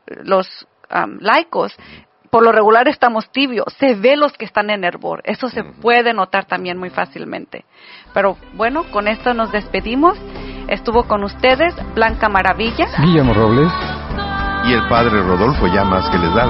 laicos, por lo regular estamos tibios. Se ve los que están en hervor. Eso se puede notar también muy fácilmente. Pero bueno, con esto nos despedimos. Estuvo con ustedes Blanca Maravilla, Guillermo Robles y el padre Rodolfo Llamas, que les da